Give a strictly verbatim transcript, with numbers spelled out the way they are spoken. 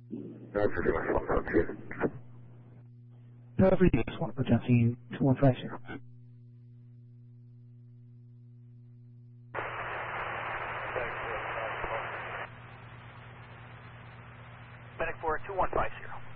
Roger, U S one five zero. Delivery U S one, Potency two one five zero. Medic for two one five zero.